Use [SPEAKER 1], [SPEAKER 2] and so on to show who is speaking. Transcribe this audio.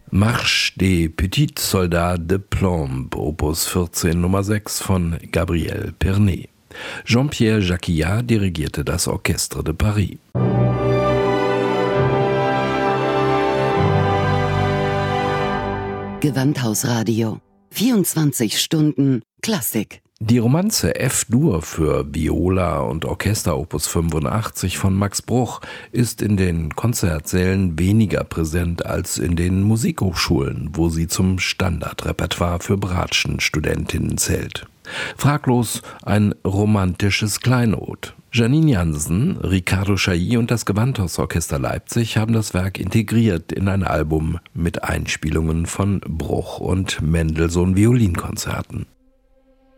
[SPEAKER 1] Marche des Petits Soldats de Plomb, Opus 14 Nummer 6 von Gabriel Pernet. Jean-Pierre Jacquillard dirigierte das Orchestre de Paris.
[SPEAKER 2] Gewandhausradio. 24 Stunden Klassik.
[SPEAKER 1] Die Romanze F-Dur für Viola und Orchester Opus 85 von Max Bruch ist in den Konzertsälen weniger präsent als in den Musikhochschulen, wo sie zum Standardrepertoire für Bratschenstudentinnen zählt. Fraglos ein romantisches Kleinod. Janine Jansen, Ricardo Chailly und das Gewandhausorchester Leipzig haben das Werk integriert in ein Album mit Einspielungen von Bruch und Mendelssohn Violinkonzerten.